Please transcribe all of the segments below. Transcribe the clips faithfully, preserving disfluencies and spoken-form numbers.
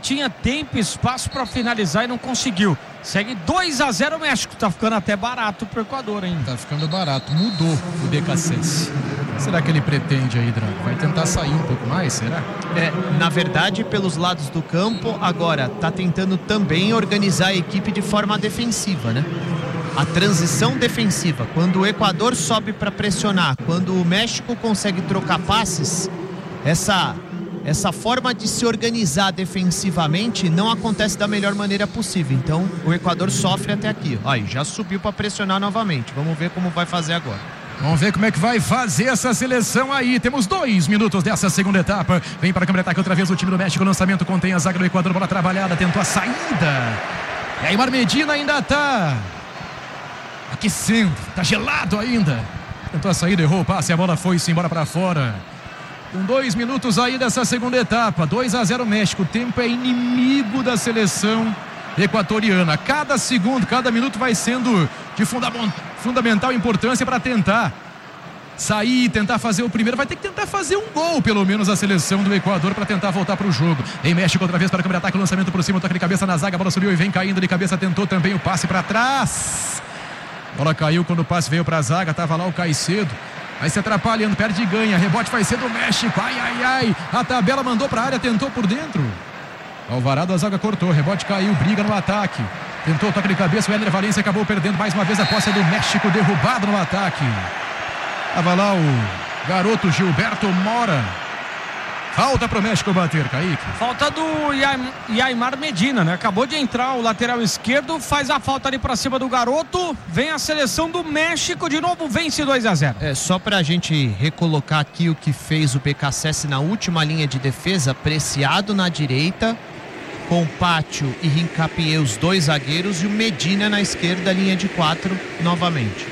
tinha tempo e espaço para finalizar e não conseguiu. Segue dois a zero o México. Tá ficando até barato pro Equador ainda. Tá ficando barato. Mudou o B K C S. Será que ele pretende aí, Drago? Vai tentar sair um pouco mais, será? É, na verdade, pelos lados do campo, agora tá tentando também organizar a equipe de forma defensiva, né? A transição defensiva, quando o Equador sobe para pressionar, quando o México consegue trocar passes, essa, essa forma de se organizar defensivamente não acontece da melhor maneira possível. Então o Equador sofre até aqui. Aí já subiu para pressionar novamente. Vamos ver como vai fazer agora. Vamos ver como é que vai fazer essa seleção aí. Temos dois minutos dessa segunda etapa. Vem para a câmera de ataque outra vez o time do México. O lançamento contém a zaga do Equador. Bola trabalhada, tentou a saída. E aí Aimar Medina ainda tá aquecendo, tá gelado ainda. Tentou a saída, errou o passe, a bola foi-se embora para fora. Com dois minutos aí dessa segunda etapa, dois a zero México. O tempo é inimigo da seleção equatoriana. Cada segundo, cada minuto vai sendo de fundament- fundamental importância para tentar sair, tentar fazer o primeiro. Vai ter que tentar fazer um gol, pelo menos, a seleção do Equador para tentar voltar para o jogo. Em México, outra vez para a câmera de ataque, o lançamento por cima, toque de cabeça na zaga, a bola subiu e vem caindo de cabeça, tentou também o passe para trás. A bola caiu quando o passe veio para a zaga, tava lá o Caicedo. Vai se atrapalhando, perde e ganha. Rebote vai ser do México. Ai, ai, ai. A tabela mandou para a área, tentou por dentro. Alvarado, a zaga cortou. Rebote caiu, briga no ataque. Tentou o toque de cabeça. O Éder Valencia acabou perdendo mais uma vez a posse do México, derrubado no ataque. Tava lá o garoto Gilberto Mora. Falta pro México bater, Kaique. Falta do Aimar Medina, né? Acabou de entrar o lateral esquerdo, faz a falta ali pra cima do garoto. Vem a seleção do México, de novo vence dois a zero. É, só pra gente recolocar aqui o que fez o B K C S na última linha de defesa, Preciado na direita, com Pátio e Hincapié, os dois zagueiros, e o Medina na esquerda, linha de quatro, novamente.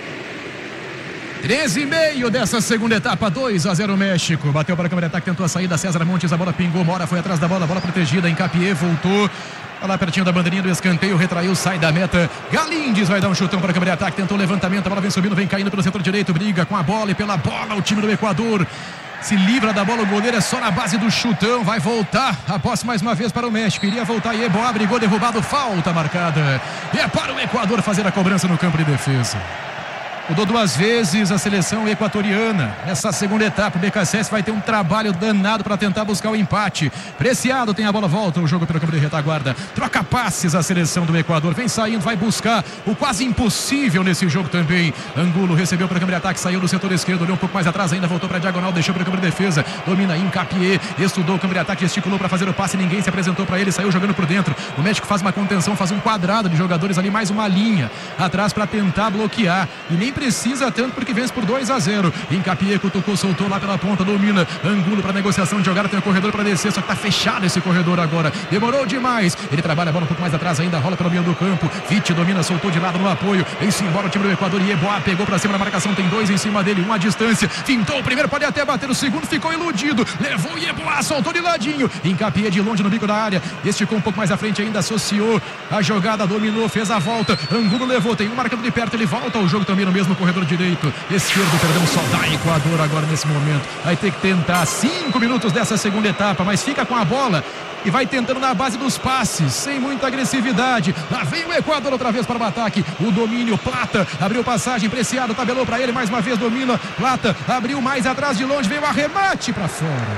treze e meio dessa segunda etapa, dois a zero México. Bateu para a câmera de ataque, tentou a saída, César Montes, a bola pingou, Mora foi atrás da bola, bola protegida, Hincapié voltou. Tá lá pertinho da bandeirinha do escanteio, retraiu, sai da meta. Galindes vai dar um chutão para a câmera de ataque, tentou o levantamento, a bola vem subindo, vem caindo pelo setor direito, briga com a bola e pela bola o time do Equador. Se livra da bola, o goleiro é só na base do chutão, vai voltar a posse mais uma vez para o México, iria voltar e Eboá brigou, derrubado, falta marcada. E é para o Equador fazer a cobrança no campo de defesa. Mudou duas vezes a seleção equatoriana. Nessa segunda etapa, o B K C S vai ter um trabalho danado para tentar buscar o empate. Preciado tem a bola, volta o jogo pelo campo de retaguarda. Troca passes a seleção do Equador. Vem saindo, vai buscar o quase impossível nesse jogo também. Angulo recebeu para o campo de ataque, saiu do setor esquerdo, olhou um pouco mais atrás ainda, voltou para a diagonal, deixou para o campo de defesa. Domina Hincapié, estudou o campo de ataque, gesticulou para fazer o passe, ninguém se apresentou para ele, saiu jogando por dentro. O México faz uma contenção, faz um quadrado de jogadores ali, mais uma linha atrás para tentar bloquear. E nem precisa tanto porque vence por dois a zero. Hincapié cutucou, soltou lá pela ponta, domina. Angulo para negociação de jogada, tem o corredor para descer, só que tá fechado esse corredor agora. Demorou demais. Ele trabalha a bola um pouco mais atrás ainda, rola pelo meio do campo. Vitti domina, soltou de lado no apoio. Vem-se embora o time do Equador e Eboá pegou para cima da marcação, tem dois em cima dele, um à distância. Fintou o primeiro, pode até bater o segundo, ficou iludido. Levou o Eboá, soltou de ladinho. Hincapié de longe no bico da área. Esticou um pouco mais à frente ainda, associou a jogada, dominou, fez a volta. Angulo levou, tem um marcando de perto, ele volta ao jogo também no mesmo corredor direito, esquerdo, perdemos só da Equador agora nesse momento. Vai ter que tentar cinco minutos dessa segunda etapa, mas fica com a bola e vai tentando na base dos passes, sem muita agressividade. Lá vem o Equador outra vez para o ataque. O domínio, Plata abriu passagem, Preciado tabelou para ele, mais uma vez domina. Plata abriu mais atrás de longe, veio o arremate para fora.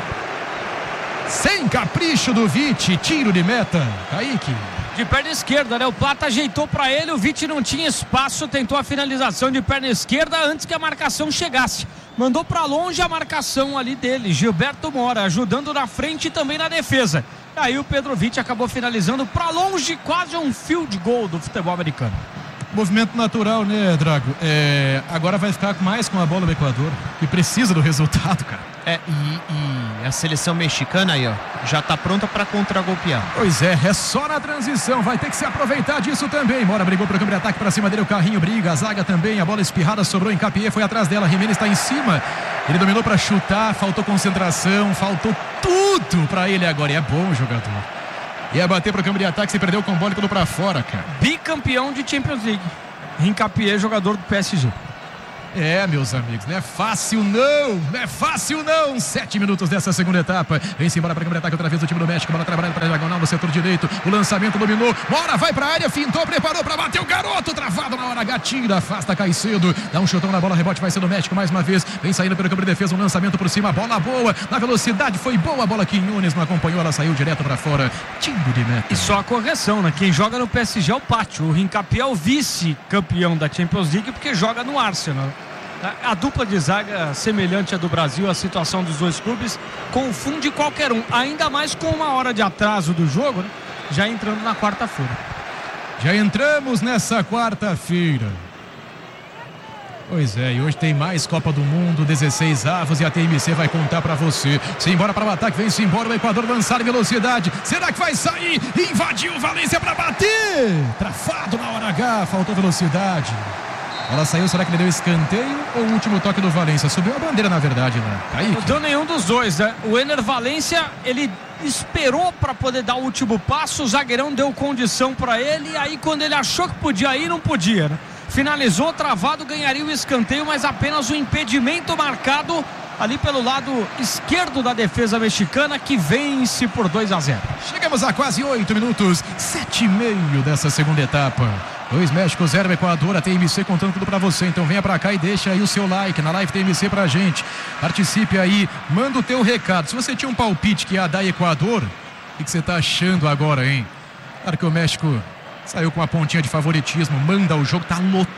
Sem capricho do Vitti, tiro de meta. Kaique. De perna esquerda, né? O Plata ajeitou para ele, o Vitti não tinha espaço, tentou a finalização de perna esquerda antes que a marcação chegasse. Mandou para longe a marcação ali dele, Gilberto Mora, ajudando na frente e também na defesa. Aí o Petrovic acabou finalizando para longe, quase um field goal do futebol americano. Movimento natural, né, Drago? É, agora vai ficar mais com a bola do Equador, que precisa do resultado, cara. É, e, e a seleção mexicana aí, ó, já tá pronta para contragolpear. Pois é, é só na transição, vai ter que se aproveitar disso também. Mora brigou pro campo de ataque, para cima dele o carrinho briga, a zaga também, a bola espirrada sobrou em Hincapié, foi atrás dela, Jiménez está em cima, ele dominou para chutar, faltou concentração, faltou tudo para ele agora, e é bom o jogador. Ia bater pro campo de ataque, se perdeu com bola e tudo pra fora, cara. Bicampeão de Champions League. Hincapié, jogador do P S G. É, meus amigos, não é fácil não, não é fácil não. Sete minutos dessa segunda etapa. Vem-se embora para a câmera de ataque outra vez o time do México. Bola trabalhando para a diagonal no setor direito. O lançamento dominou. Mora vai para a área, fintou, preparou para bater o garoto. Travado na hora, gatinho, afasta Caicedo. Dá um chutão na bola, rebote vai ser do México mais uma vez. Vem saindo pelo campo de defesa, um lançamento por cima. Bola boa, na velocidade foi boa a bola. Quinones não acompanhou, ela saiu direto para fora. Timbo de meta. E só a correção, né? Quem joga no P S G é o Pátio. O Hincapié é o vice-campeão da Champions League porque joga no Arsenal. A dupla de zaga semelhante à do Brasil, a situação dos dois clubes confunde qualquer um, ainda mais com uma hora de atraso do jogo, né? Já entrando na quarta-feira. Já entramos nessa quarta-feira. Pois é, e hoje tem mais Copa do Mundo, dezesseis avos, e a T M C vai contar pra você. Se embora para o ataque, vem-se embora o Equador, lançar em velocidade. Será que vai sair? Invadiu o Valência pra bater! Travado na hora H, faltou velocidade. Ela saiu, será que ele deu escanteio ou o último toque do Valência? Subiu a bandeira, na verdade, né? Não deu nenhum dos dois, né? O Ener Valência, ele esperou para poder dar o último passo, o zagueirão deu condição para ele, e aí quando ele achou que podia ir, não podia, né? Finalizou, travado, ganharia o escanteio, mas apenas o impedimento marcado ali pelo lado esquerdo da defesa mexicana, que vence por dois a zero. Chegamos a quase oito minutos, sete e meio dessa segunda etapa. Dois México, zero Equador, a T M C contando tudo pra você. Então venha pra cá e deixa aí o seu like na live T M C pra gente. Participe aí, manda o teu recado. Se você tinha um palpite que ia dar Equador, o que, que você tá achando agora, hein? Claro que o México saiu com uma pontinha de favoritismo, manda o jogo, tá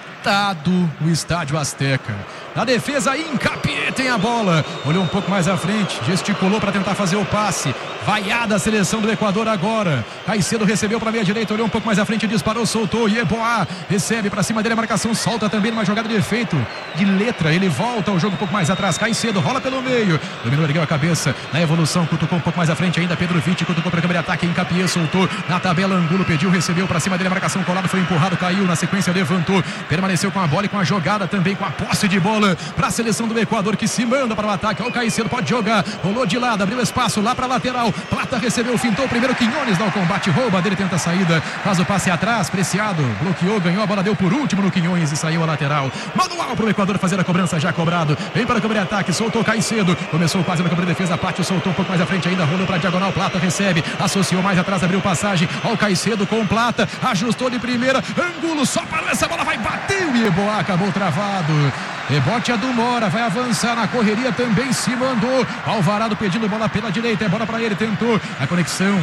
lotado o Estádio Azteca. Na defesa, Hincapié tem a bola, olhou um pouco mais à frente, gesticulou para tentar fazer o passe. Vaiada a seleção do Equador agora. Caicedo recebeu para a meia direita, olhou um pouco mais à frente, disparou, soltou. Yeboah recebe para cima dele, a marcação solta também numa jogada de efeito de letra. Ele volta o jogo um pouco mais atrás. Caicedo rola pelo meio, dominou, ergueu a cabeça na evolução, cutucou um pouco mais à frente ainda. Pedro Vitti cutucou para a câmera de ataque. Hincapié soltou na tabela. Angulo pediu, recebeu para cima dele, a marcação colada, foi empurrado, caiu. Na sequência, levantou, permaneceu com a bola e com a jogada também, com a posse de bola para a seleção do Equador, que se manda para o ataque. O Caicedo pode jogar, rolou de lado, abriu espaço lá para a lateral. Plata recebeu, fintou o primeiro. Quinones dá o combate, rouba dele, tenta a saída, faz o passe atrás. Preciado bloqueou, ganhou a bola, deu por último no Quinones e saiu a lateral. Manual para o Equador fazer a cobrança, já cobrado. Vem para a câmera de ataque, soltou Caicedo, começou quase na câmera de defesa. Pátio soltou um pouco mais à frente ainda, rolou para a diagonal. Plata recebe, associou mais atrás, abriu passagem. Ó, o Caicedo com Plata, ajustou de primeira. Angulo só parou, essa bola vai bater. E Yeboah acabou travado. Rebote é do Mora, vai avançar na correria, também se mandou. Alvarado pedindo bola pela direita, é bola para ele, tentou a conexão.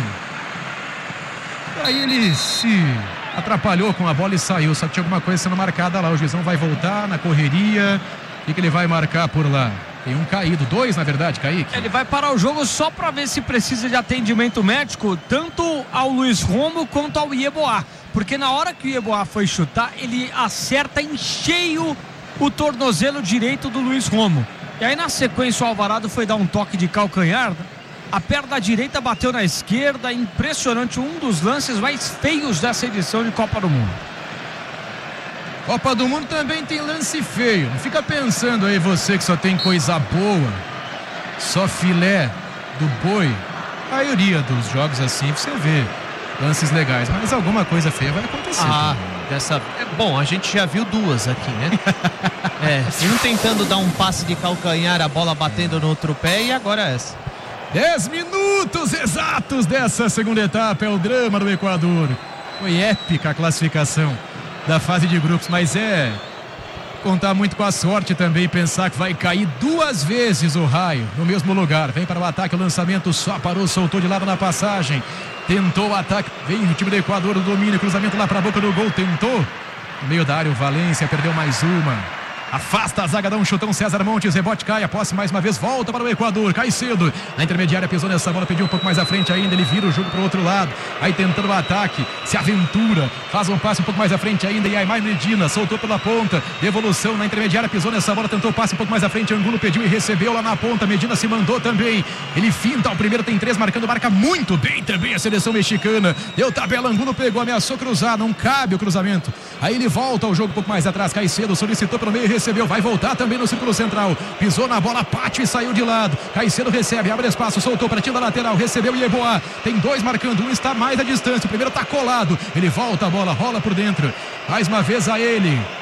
Aí ele se atrapalhou com a bola e saiu, só que tinha alguma coisa sendo marcada lá. O juizão vai voltar na correria. O que, que ele vai marcar por lá? Tem um caído, dois na verdade, Kaique. Ele vai parar o jogo só para ver se precisa de atendimento médico, tanto ao Luiz Romo quanto ao Yeboah. Porque na hora que o Yeboah foi chutar, ele acerta em cheio o tornozelo direito do Luiz Romo. E aí na sequência o Alvarado foi dar um toque de calcanhar. A perna direita bateu na esquerda. Impressionante, um dos lances mais feios dessa edição de Copa do Mundo. Copa do Mundo também tem lance feio. Não fica pensando aí você que só tem coisa boa, só filé do boi. A maioria dos jogos assim você vê lances legais, mas alguma coisa feia vai acontecer. Ah, dessa... é, bom, a gente já viu duas aqui, né? É, um tentando dar um passe de calcanhar, a bola batendo no outro pé, e agora essa. Dez minutos exatos dessa segunda etapa, é o drama do Equador. Foi épica a classificação da fase de grupos, mas é contar muito com a sorte também, pensar que vai cair duas vezes o raio no mesmo lugar. Vem para o ataque, o lançamento só parou, soltou de lado na passagem, tentou o ataque, vem o time do Equador, o domínio, cruzamento lá para a boca do gol, tentou no meio da área, o Valência perdeu mais uma. Afasta a zaga, dá um chutão, César Montes, rebote cai, a posse mais uma vez, volta para o Equador. Caicedo, na intermediária, pisou nessa bola, pediu um pouco mais à frente ainda, ele vira o jogo para o outro lado, aí tentando o ataque, se aventura, faz um passe um pouco mais à frente ainda, e Aimar Medina soltou pela ponta, devolução na intermediária, pisou nessa bola, tentou o passe um pouco mais à frente, Angulo pediu e recebeu lá na ponta, Medina se mandou também, ele finta, o primeiro tem três, marcando, marca muito bem também a seleção mexicana, deu tabela, Angulo pegou, ameaçou cruzar, não cabe o cruzamento, aí ele volta ao jogo um pouco mais atrás, Caicedo solicitou pelo meio e recebeu, vai voltar também no círculo central, pisou na bola, Pátio e saiu de lado. Caicedo recebe, abre espaço, soltou para tiro da lateral, recebeu Yeboah, tem dois marcando, um está mais à distância, o primeiro está colado, ele volta a bola, rola por dentro, mais uma vez a ele,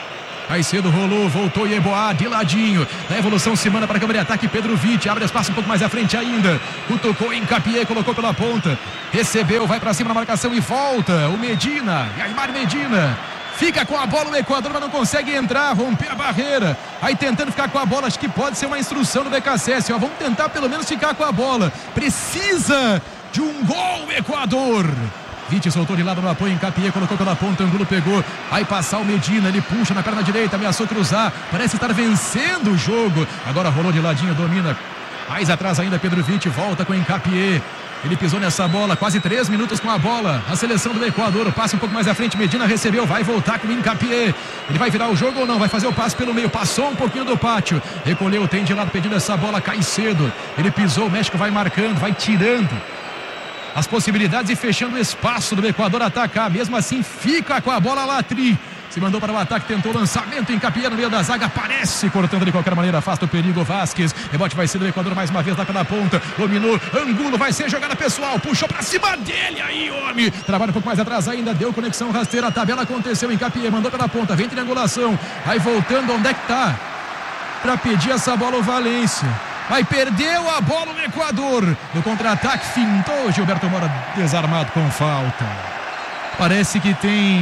Mais cedo rolou, voltou Yeboah de ladinho. Na evolução se manda para a câmera de ataque. Pedro Vitti abre espaço um pouco mais à frente ainda. Cutucou em Capié, colocou pela ponta. Recebeu, vai para cima na marcação e volta. O Medina, Aimar Medina. Fica com a bola o Equador, mas não consegue entrar, romper a barreira. Aí tentando ficar com a bola, acho que pode ser uma instrução do B K S S. Ó, vamos tentar pelo menos ficar com a bola. Precisa de um gol o Equador. Vitti soltou de lado no apoio em Capié, colocou pela ponta, Angulo pegou. Aí passar o Medina, ele puxa na perna direita, ameaçou cruzar. Parece estar vencendo o jogo. Agora rolou de ladinho, domina. Mais atrás ainda Pedro Vitti, volta com o Capié. Ele pisou nessa bola, quase três minutos com a bola. A seleção do Equador, passa um pouco mais à frente. Medina recebeu, vai voltar com o Hincapié. Ele vai virar o jogo ou não? Vai fazer o passe pelo meio. Passou um pouquinho do pátio. Recolheu, tem de lado pedindo essa bola. Cai cedo. Ele pisou, o México vai marcando, vai tirando as possibilidades e fechando o espaço do Equador atacar. Mesmo assim, fica com a bola Latri. Se mandou para o ataque, tentou lançamento em Capié no meio da zaga, aparece cortando de qualquer maneira, afasta o perigo. Vasquez, rebote vai ser do Equador mais uma vez lá pela ponta, dominou, Angulo vai ser jogada pessoal, puxou para cima dele, aí homem, trabalha um pouco mais atrás ainda, deu conexão rasteira, a tabela aconteceu em Capié, mandou pela ponta, vem triangulação, aí voltando, onde é que tá? Para pedir essa bola o Valência. Aí perdeu a bola no Equador, no contra-ataque fintou, Gilberto Mora desarmado com falta. Parece que tem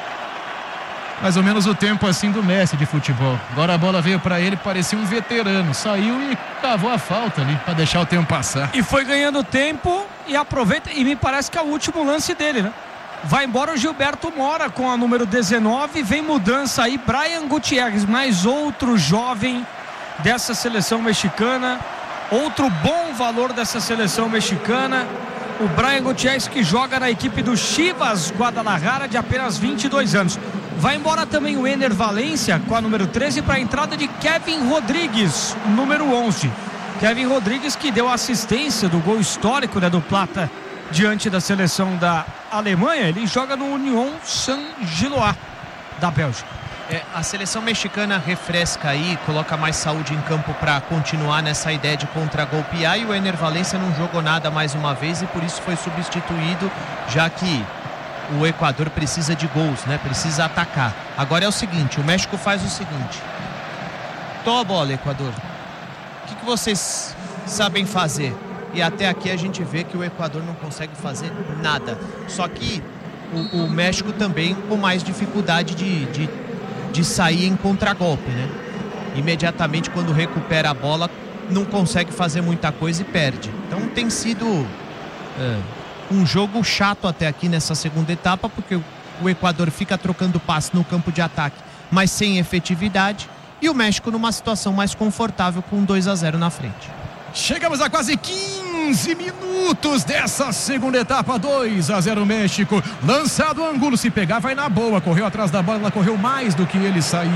mais ou menos o tempo assim do Messi de futebol. Agora a bola veio para ele, parecia um veterano. Saiu e cavou a falta ali para deixar o tempo passar. E foi ganhando tempo e aproveita. E me parece que é o último lance dele, né? Vai embora o Gilberto Mora com a número dezenove. Vem mudança aí, Brian Gutierrez, mais outro jovem dessa seleção mexicana. Outro bom valor dessa seleção mexicana. O Brian Gutierrez, que joga na equipe do Chivas Guadalajara, de apenas vinte e dois anos. Vai embora também o Ener Valencia com a número treze para a entrada de Kevin Rodrigues, número onze. Kevin Rodrigues, que deu assistência do gol histórico, né, do Plata diante da seleção da Alemanha. Ele joga no Union Saint-Gilloise da Bélgica. É, a seleção mexicana refresca aí, coloca mais saúde em campo para continuar nessa ideia de contra-golpear, e o Ener Valencia não jogou nada mais uma vez e por isso foi substituído, já que o Equador precisa de gols, né? Precisa atacar. Agora é o seguinte, o México faz o seguinte: toma a bola, Equador. O que, que vocês sabem fazer? E até aqui a gente vê que o Equador não consegue fazer nada. Só que o, o México também com mais dificuldade de, de, de sair em contragolpe, né? Imediatamente quando recupera a bola, não consegue fazer muita coisa e perde. Então tem sido é, um jogo chato até aqui nessa segunda etapa, porque o, o Equador fica trocando passe no campo de ataque, mas sem efetividade, e o México numa situação mais confortável com dois a zero na frente. Chegamos a quase quinze minutos dessa segunda etapa. Dois a zero México. Lançado o Angulo, se pegar vai na boa. Correu atrás da bola, ela correu mais do que ele saiu.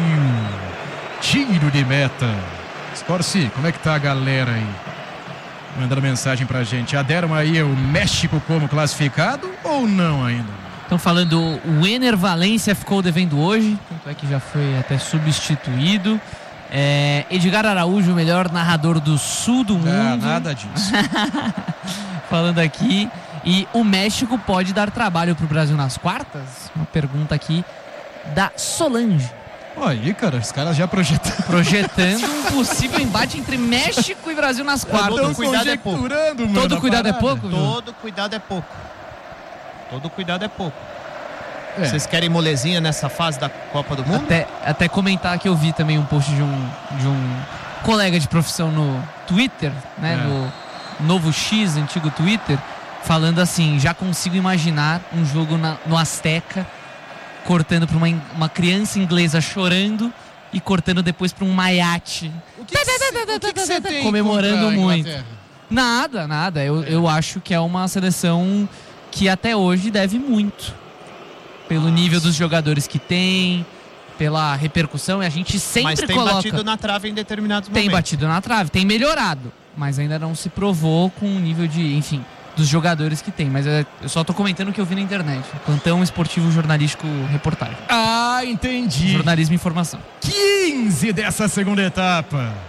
Tiro de meta. Scorsi, como é que tá a galera aí? Mandando mensagem pra gente. Aderam aí o México como classificado ou não ainda? Estão falando, o Ener Valencia ficou devendo hoje, tanto é que já foi até substituído. É, Edgar Araújo, o melhor narrador do sul do mundo. Ah, nada disso. Falando aqui. E o México pode dar trabalho pro Brasil nas quartas? Uma pergunta aqui da Solange. Olha aí, cara, os caras já projetando. Projetando um possível embate entre México e Brasil nas quartas. Todo cuidado é pouco. Mano, Todo cuidado é pouco? Viu? Todo cuidado é pouco. Todo cuidado é pouco. É. Vocês querem molezinha nessa fase da Copa do Mundo? Até, até comentar que eu vi também um post de um, de um colega de profissão no Twitter, né? É. No Novo X, antigo Twitter, falando assim: já consigo imaginar um jogo na, no Azteca, cortando para uma, uma criança inglesa chorando e cortando depois para um maiate. O que você tem comemorando muito. Inglaterra? Nada, nada. Eu, é. eu acho que é uma seleção que até hoje deve muito. Pelo Nossa. nível dos jogadores que tem, pela repercussão, e a gente sempre mas tem coloca... batido na trave em determinados tem momentos. Tem batido na trave, tem melhorado, mas ainda não se provou com o nível de, enfim, dos jogadores que tem. Mas eu só tô comentando o que eu vi na internet. Plantão esportivo jornalístico reportagem. Ah, entendi. Jornalismo e informação. quinze dessa segunda etapa.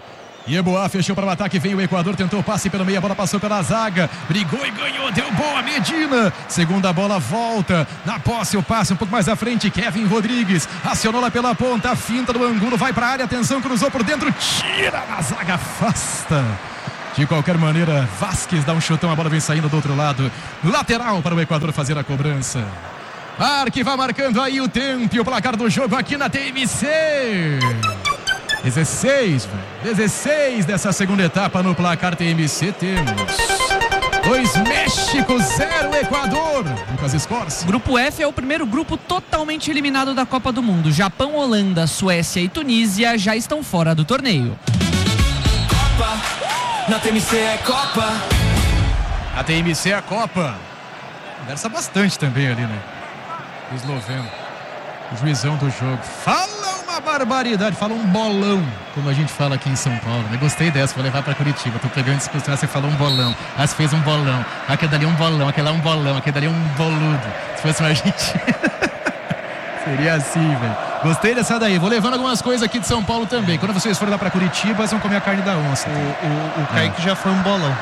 Yeboah fechou para o ataque, vem o Equador, tentou o passe pelo meio, a bola passou pela zaga, brigou e ganhou, deu boa, Medina, segunda bola volta, na posse o passe um pouco mais à frente, Kevin Rodrigues, acionou lá pela ponta, a finta do Angulo, vai para a área, atenção, cruzou por dentro, tira na zaga, afasta. De qualquer maneira, Vasquez dá um chutão, a bola vem saindo do outro lado, lateral para o Equador fazer a cobrança. Marque vai marcando aí o tempo e o placar do jogo aqui na T M C. dezesseis, dezesseis dessa segunda etapa no placar T M C. Temos dois México, zero Equador. Lucas Scorsi. Grupo F é o primeiro grupo totalmente eliminado da Copa do Mundo. Japão, Holanda, Suécia e Tunísia já estão fora do torneio. Copa, na T M C é Copa. A T M C é a Copa. Conversa bastante também ali, né? O esloveno, o juizão do jogo. Fala uma barbaridade, fala um bolão, como a gente fala aqui em São Paulo. Eu gostei dessa, vou levar pra Curitiba. Tô pegando discussão, você falou um bolão. Ah, você fez um bolão. Aquele dali é um bolão, aquele lá é um bolão, aquele dali é um boludo. Se fosse uma gente. Seria assim, velho. Gostei dessa daí. Vou levando algumas coisas aqui de São Paulo também. Quando vocês forem lá pra Curitiba, vocês vão comer a carne da onça. O, o, o Kaique é. já foi um bolão.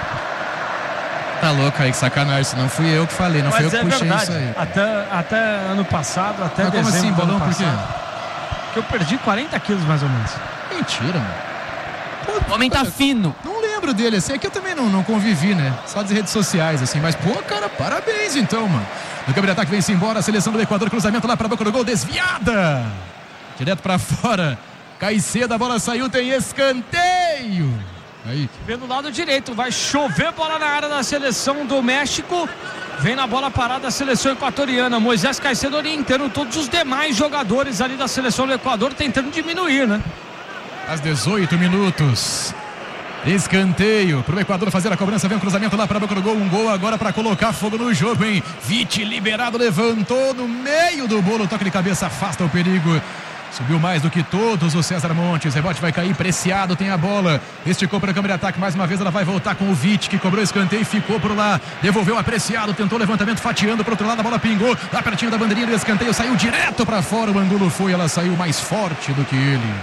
Tá louco, Kaique, sacanagem. Senão fui eu que falei, não Mas fui eu que é puxei verdade. isso aí. Até, até ano passado, até Mas como dezembro assim, do ano bolão, por quê? passado, que eu perdi quarenta quilos mais ou menos. Mentira, mano. O homem tá fino. Não lembro dele, assim, aqui eu também não, não convivi, né? Só das redes sociais, assim, mas, pô, cara, parabéns então, mano. No câmbio de ataque vem-se embora, a seleção do Equador, cruzamento lá pra boca do gol, desviada. Direto pra fora, Caicedo, a bola saiu, tem escanteio. Aí. Vendo o lado direito, vai chover bola na área da seleção do México. Vem na bola parada a seleção equatoriana. Moisés Caicedo orientando todos os demais jogadores ali da seleção do Equador, tentando diminuir, né? Às dezoito minutos. Escanteio pro Equador fazer a cobrança. Vem um cruzamento lá para a boca do gol. Um gol agora para colocar fogo no jogo, hein? Vite liberado, levantou no meio do bolo. Toque de cabeça, afasta o perigo. Subiu mais do que todos o César Montes. Rebote vai cair, Preciado tem a bola. Esticou para a câmera de ataque. Mais uma vez ela vai voltar com o Vite, que cobrou escanteio e ficou por lá. Devolveu a Preciado, tentou levantamento, fatiando para o outro lado. A bola pingou lá pertinho da bandeirinha do escanteio. Saiu direto para fora. O Angulo foi, ela saiu mais forte do que ele.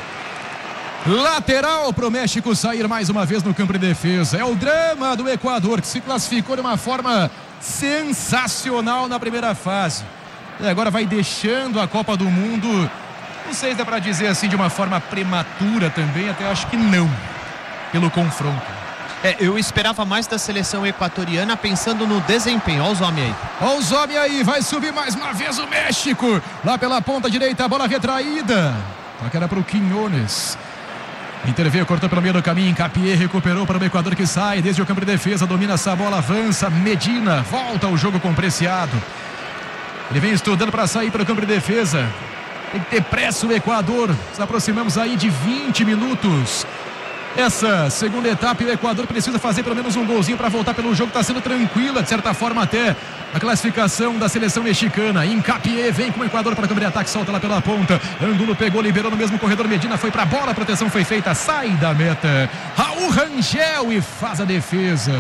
Lateral para o México sair mais uma vez no campo de defesa. É o drama do Equador, que se classificou de uma forma sensacional na primeira fase. E agora vai deixando a Copa do Mundo. Não sei se dá para dizer assim de uma forma prematura também, até acho que não, pelo confronto. É, eu esperava mais da seleção equatoriana pensando no desempenho. Olha os homens aí. Olha os homens aí, vai subir mais uma vez o México. Lá pela ponta direita, a bola retraída. Só que era para o Quiñones. Interveio, cortou pelo meio do caminho, Capié recuperou para o Equador que sai desde o campo de defesa, domina essa bola, avança, Medina, volta ao jogo com Preciado. Ele vem estudando para sair para o campo de defesa. Tem que ter pressa o Equador. Nos aproximamos aí de vinte minutos. Essa segunda etapa, o Equador precisa fazer pelo menos um golzinho para voltar pelo jogo. Está sendo tranquila, de certa forma, até a classificação da seleção mexicana. Incapié vem com o Equador para o câmbio de ataque, solta lá pela ponta. Angulo pegou, liberou no mesmo corredor. Medina foi para a bola, a proteção foi feita, sai da meta. Raul Rangel e faz a defesa.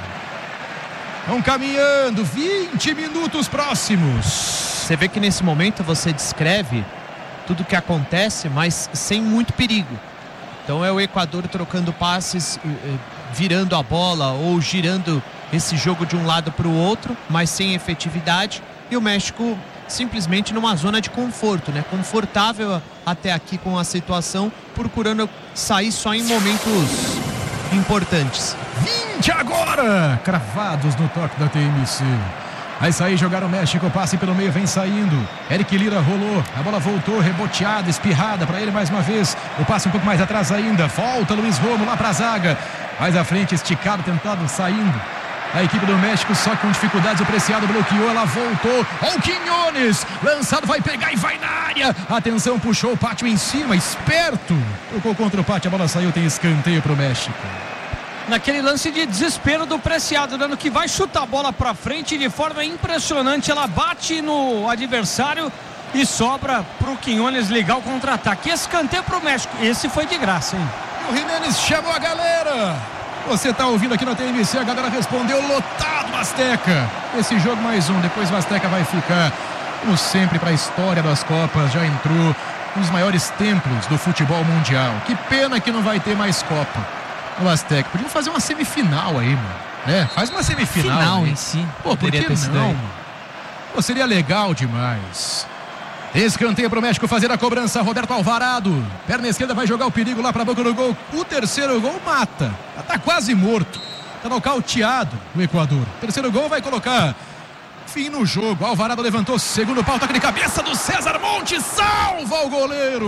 Vão caminhando, vinte minutos próximos. Você vê que nesse momento você descreve tudo o que acontece, mas sem muito perigo. Então é o Equador trocando passes, virando a bola ou girando esse jogo de um lado para o outro, mas sem efetividade. E o México simplesmente numa zona de conforto, né? Confortável até aqui com a situação, procurando sair só em momentos importantes. vinte agora, cravados no toque da T M C. Vai sair, jogar o México, passe pelo meio, vem saindo. Eric Lira rolou, a bola voltou, reboteada, espirrada para ele mais uma vez. O passe um pouco mais atrás ainda, volta Luiz Romo lá para a zaga. Mais à frente, esticado, tentado, saindo. A equipe do México só com dificuldades, o Preciado bloqueou, ela voltou. Olha o Quiñones, lançado, vai pegar e vai na área. Atenção, puxou o Pátio em cima, esperto. Tocou contra o Pátio, a bola saiu, tem escanteio para o México. Naquele lance de desespero do Preciado, dando que vai chutar a bola para frente de forma impressionante, ela bate no adversário e sobra pro Quiñones ligar o contra-ataque. Escanteio pro México, esse foi de graça, hein? O Jiménez chamou a galera. Você tá ouvindo aqui na T M C, a galera respondeu lotado, Azteca. Esse jogo mais um, depois o Azteca vai ficar, como sempre, para a história das Copas, já entrou um dos maiores templos do futebol mundial. Que pena que não vai ter mais Copa. no Azteca. Podiam fazer uma semifinal aí, mano. Né? Faz uma semifinal. Final aí. em si. Pô, por que não, mano? Pô, seria legal demais. Escanteio pro México fazer a cobrança. Roberto Alvarado. Perna esquerda vai jogar o perigo lá pra boca do gol. O terceiro gol mata. Tá quase morto. Tá nocauteado o Equador. Terceiro gol vai colocar fim no jogo. Alvarado levantou. Segundo pau. Toque de cabeça do César Montes. Salva o goleiro.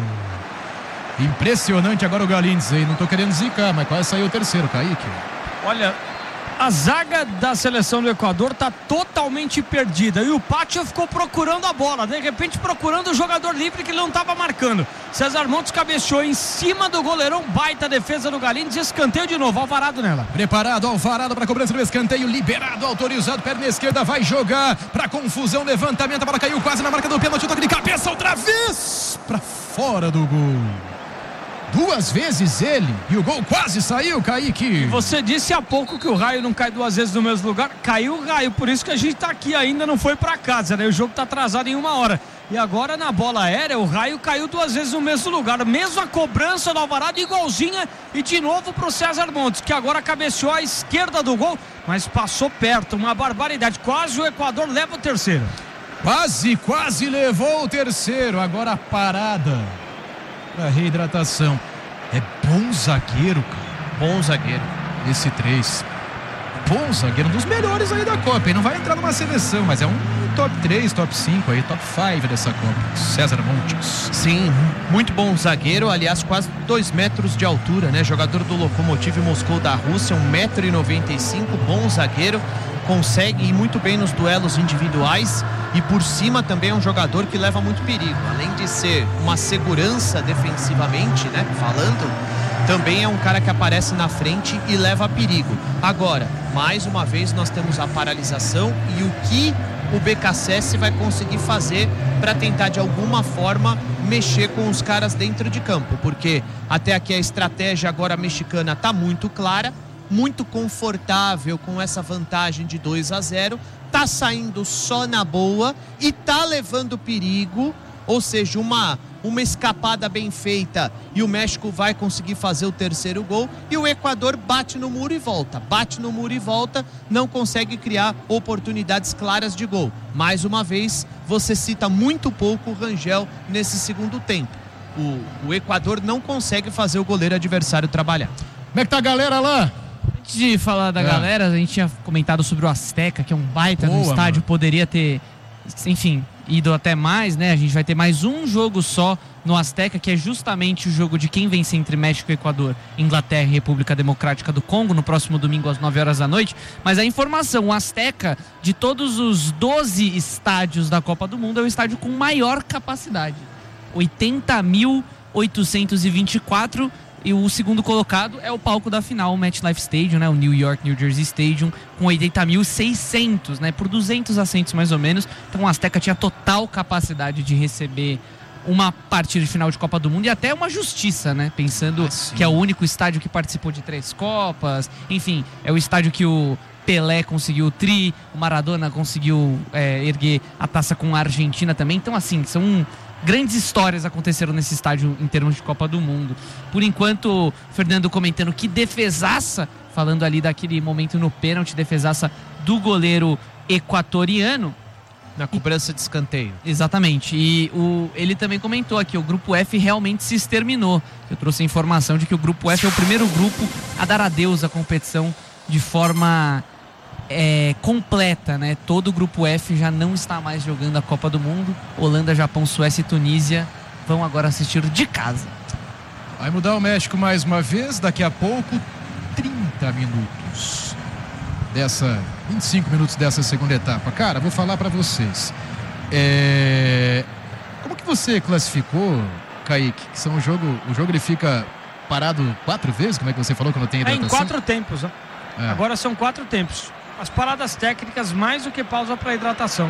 Impressionante agora o Galíndez aí. Não tô querendo zicar, mas quase saiu o terceiro, Kaique. Olha, a zaga da seleção do Equador está totalmente perdida. E o Pátio ficou procurando a bola. De repente procurando o jogador livre que ele não estava marcando. César Montes cabeceou em cima do goleirão. Baita defesa do Galíndez. Escanteio de novo. Alvarado nela. Preparado, Alvarado para cobrança do escanteio. Liberado, autorizado. Perna esquerda vai jogar para confusão. Levantamento. A bola caiu quase na marca do pênalti. Toque de cabeça outra vez. Para fora do gol. Duas vezes ele e o gol quase saiu, Kaique. Você disse há pouco que o raio não cai duas vezes no mesmo lugar. Caiu o raio, por isso que a gente tá aqui ainda, não foi pra casa, né? O jogo tá atrasado em uma hora. E agora na bola aérea o raio caiu duas vezes no mesmo lugar. Mesmo a cobrança do Alvarado igualzinha. E de novo pro César Montes, que agora cabeceou à esquerda do gol, mas passou perto, uma barbaridade. Quase o Equador leva o terceiro. Quase, quase levou o terceiro. Agora a parada para reidratação. É bom zagueiro, cara. Bom zagueiro. Esse três. Bom zagueiro, um dos melhores aí da Copa. Ele não vai entrar numa seleção, mas é um top três, top cinco aí, top cinco dessa Copa. César Montes. Sim, muito bom zagueiro. Aliás, quase dois metros de altura, né? Jogador do Lokomotiv Moscou da Rússia, um metro e noventa e cinco. Bom zagueiro. Consegue ir muito bem nos duelos individuais e por cima também é um jogador que leva muito perigo, além de ser uma segurança defensivamente, né, falando, também é um cara que aparece na frente e leva perigo. Agora, mais uma vez nós temos a paralisação e o que o B K S S vai conseguir fazer para tentar de alguma forma mexer com os caras dentro de campo, porque até aqui a estratégia agora mexicana está muito clara, muito confortável com essa vantagem de dois a zero, tá saindo só na boa e tá levando perigo, ou seja, uma, uma escapada bem feita e o México vai conseguir fazer o terceiro gol e o Equador bate no muro e volta, bate no muro e volta, não consegue criar oportunidades claras de gol. Mais uma vez, você cita muito pouco o Rangel nesse segundo tempo. O, o Equador não consegue fazer o goleiro adversário trabalhar. Como é que tá a galera lá? Antes de falar da é. galera, a gente tinha comentado sobre o Azteca, que é um baita no estádio, mano. Poderia ter, enfim, ido até mais, né? A gente vai ter mais um jogo só no Azteca, que é justamente o jogo de quem vence entre México e Equador, Inglaterra e República Democrática do Congo, no próximo domingo às nove horas da noite. Mas a informação, o Azteca, de todos os doze estádios da Copa do Mundo, é o estádio com maior capacidade. oitenta mil oitocentos e vinte e quatro. E o segundo colocado é o palco da final, o MetLife Stadium, né? O New York, New Jersey Stadium, com oitenta mil e seiscentos, né? Por duzentos assentos mais ou menos. Então o Azteca tinha total capacidade de receber uma partida de final de Copa do Mundo e até uma justiça, né? Pensando ah, que é o único estádio que participou de três Copas. Enfim, é o estádio que o Pelé conseguiu o tri, o Maradona conseguiu é, erguer a taça com a Argentina também. Então, assim, são grandes histórias aconteceram nesse estádio em termos de Copa do Mundo. Por enquanto, o Fernando comentando que defesaça, falando ali daquele momento no pênalti, defesaça do goleiro equatoriano. Na cobrança de escanteio. Exatamente. E o, ele também comentou aqui, o Grupo F realmente se exterminou. Eu trouxe a informação de que o Grupo F é o primeiro grupo a dar adeus à competição de forma é, completa, né? Todo o Grupo F já não está mais jogando a Copa do Mundo. Holanda, Japão, Suécia e Tunísia vão agora assistir de casa. Vai mudar o México mais uma vez, daqui a pouco, trinta minutos dessa, vinte e cinco minutos dessa segunda etapa. Cara, vou falar para vocês. É... Como que você classificou, Kaique? Que são o jogo, o jogo ele fica parado quatro vezes? Como é que você falou quando tem hidratação? É em quatro tempos, né? É. Agora são quatro tempos. As paradas técnicas mais do que pausa para hidratação.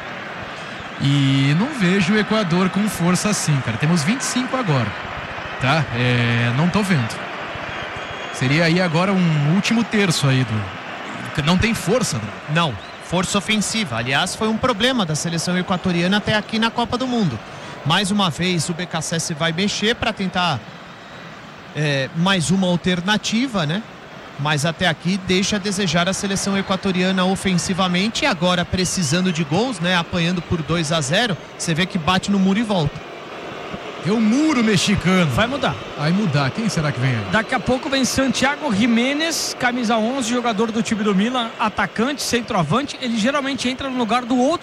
E não vejo o Equador com força assim, cara. Temos vinte e cinco agora, tá? É, não tô vendo. Seria aí agora um último terço aí do... Não tem força, né? Não, força ofensiva. Aliás, foi um problema da seleção equatoriana até aqui na Copa do Mundo. Mais uma vez o B K S S vai mexer para tentar é, mais uma alternativa, né? Mas até aqui deixa a desejar a seleção equatoriana ofensivamente, e agora precisando de gols, né? Apanhando por dois a zero, você vê que bate no muro e volta. É o muro mexicano. Vai mudar. Vai mudar. Quem será que vem aí? Daqui a pouco vem Santiago Jiménez, camisa onze, jogador do time do Milan, atacante, centroavante. Ele geralmente entra no lugar do outro